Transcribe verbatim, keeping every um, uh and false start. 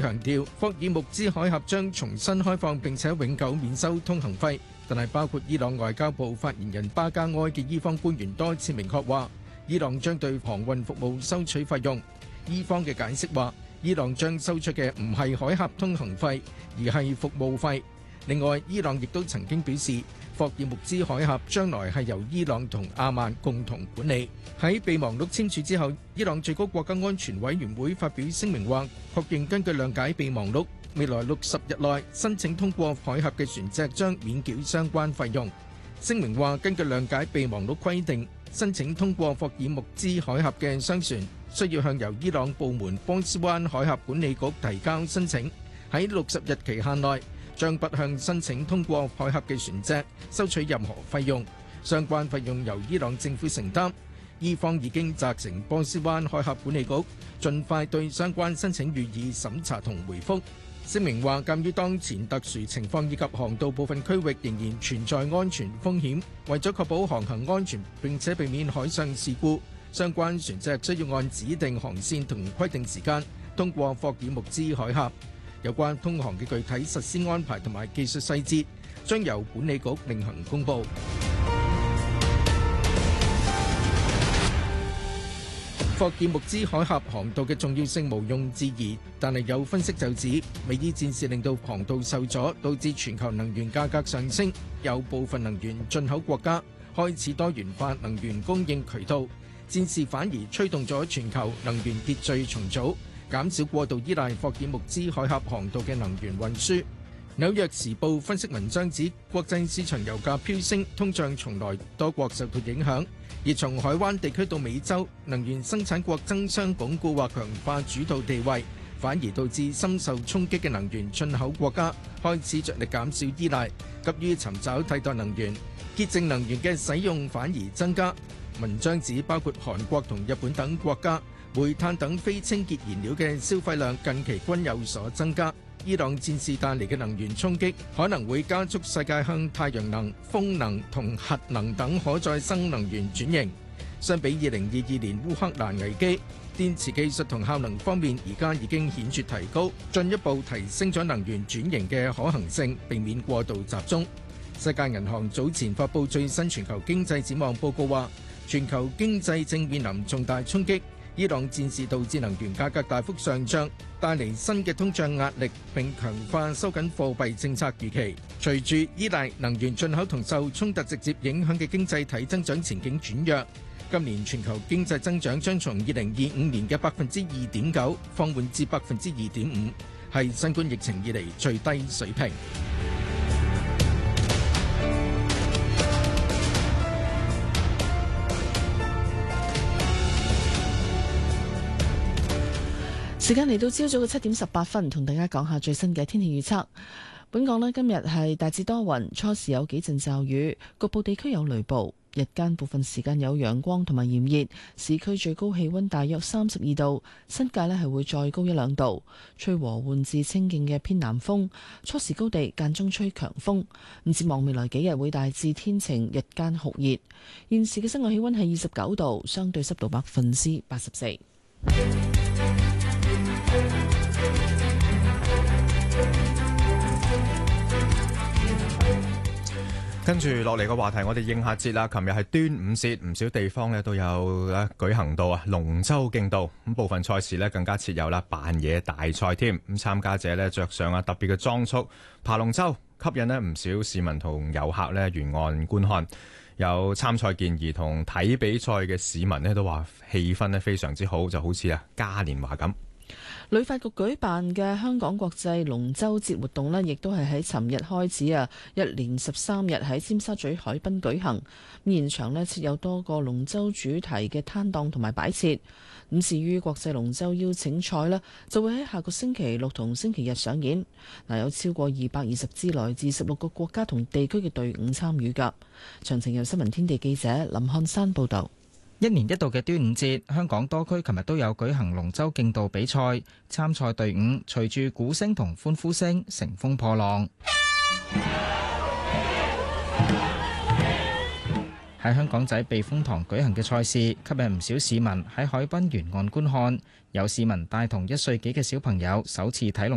強調，霍爾木茲海峽將重新開放並且永久免收通行費，但係包括伊朗外交部發言人巴加埃嘅伊方官員多次明確話，伊朗將對航運服務收取費用。伊方嘅解釋話，伊朗將收取嘅唔係海峽通行費，而係服務費。另外，伊朗亦都曾經表示，霍爾木茲海峽將來係由伊朗同阿曼共同管理。喺備忘錄簽署之後，伊朗最高國家安全委員會發表聲明話，確認根據諒解備忘錄，未來六十日內申請通過海峽嘅船隻將免繳相關費用。聲明話，根據諒解備忘錄規定，申請通過霍爾木茲海峽嘅商船需要向由伊朗部門波斯灣海峽管理局提交申請，喺六十日期限內將不向申請通過海峽嘅船隻收取任何費用，相關費用由伊朗政府承擔。伊方已經責成波斯灣海峽管理局盡快對相關申請予以審查同回覆。聲明話，鑑於當前特殊情況以及航道部分區域仍然存在安全風險，為咗確保航行安全並且避免海上事故，相關船隻需要按指定航線同規定時間通過霍爾木茲海峽。有關通航嘅具體實施安排同埋技術細節，將由管理局另行公佈。霍爾木茲海峽航道嘅重要性毋庸置疑，但係有分析就指，美伊戰事令到航道受阻，導致全球能源價格上升，有部分能源進口國家開始多元化能源供應渠道，戰事反而推動咗全球能源秩序重組，減少過度依賴霍爾木茲海峽航道嘅能源運輸。紐約時報分析文章指，國際市場油價飆升，通脹從來多國受到影響，而從海灣地區到美洲，能源生產國爭相鞏固或強化主導地位，反而導致深受衝擊嘅能源進口國家開始着力減少依賴，急於尋找替代能源，潔淨能源嘅使用反而增加。文章指，包括韓國同日本等國家，煤炭等非清潔燃料嘅消費量近期均有所增加。伊朗戰事帶嚟嘅能源衝擊可能會加速世界向太陽能、風能同核能等可再生能源轉型。相比二零二二年烏克蘭危機，電池技術同效能方面而家已經顯著提高，進一步提升咗能源轉型嘅可行性，避免過度集中。世界銀行早前發布最新全球經濟展望報告話，全球經濟正面臨重大衝擊。伊朗戰事導致能源價格大幅上漲，帶嚟新嘅通脹壓力，並強化收緊貨幣政策預期。隨住依賴能源進口同受衝突直接影響嘅經濟體增長前景轉弱，今年全球經濟增長將從二零二五年嘅百分之二點九放緩至百分之二點五，係新冠疫情以嚟最低水平。 時間嚟到朝早嘅七點十八分，同大家講下最新嘅天氣預測。本港呢今日係大致多雲，初時有幾陣驟雨，局部地區有雷暴。日間部分時間有陽光同埋炎熱，市區最高氣溫大約三十二度，新界呢係會再高一兩度。吹和緩至清勁嘅偏南風，初時高地間中吹強風。咁展望未來幾日會大致天晴，日間酷熱。現時嘅室外氣溫係二十九度，相對濕度百分之八十四。 跟住落嚟個話題，我哋應下節啦。琴日係端午節，唔少地方咧都有咧舉行到啊龍舟競渡，咁部分賽事咧更加設有啦扮嘢大賽添。咁參加者咧着上啊特別嘅裝束爬龍舟，吸引咧唔少市民同遊客咧沿岸觀看。有參賽健兒同睇比賽嘅市民咧都話氣氛咧非常之好，就好似啊嘉年華咁。 旅發局舉辦嘅香港國際龍舟節活動呢，亦都係喺尋日開始啊，一連十三日喺尖沙咀海濱舉行。現場呢設有多個龍舟主題嘅攤檔同埋擺設。咁至於國際龍舟邀請賽呢，就會喺下個星期六同星期日上演。嗱，有超過二百二十支來自十六個國家同地區嘅隊伍參與㗎。詳情由新聞天地記者林漢山報導。 一年一度嘅端午節，香港多區琴日都有舉行龍舟競渡比賽，參賽隊伍隨住鼓聲同歡呼聲乘風破浪。喺香港仔避風塘舉行嘅賽事，吸引唔少市民喺海濱沿岸觀看。有市民帶同一歲幾嘅小朋友首次睇龍